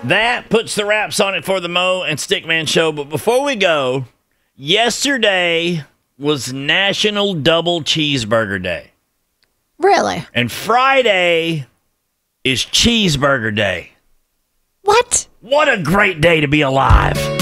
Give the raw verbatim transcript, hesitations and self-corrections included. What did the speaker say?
That puts the wraps on it for the Mo and Stickman show. But before we go, yesterday was National Double Cheeseburger Day. Really? And Friday is Cheeseburger Day. What? What a great day to be alive.